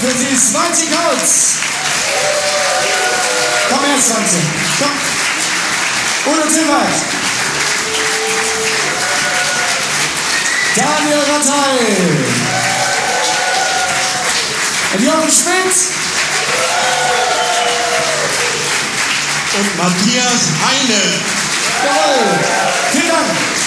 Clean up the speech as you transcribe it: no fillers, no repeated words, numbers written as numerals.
für Sie 20 Holz. Komm her, 20. Komm. Udo Zimmert. Daniel Rattay. Und Jochen Schmidt. Und Matthias Heine. Jawohl. Vielen Dank.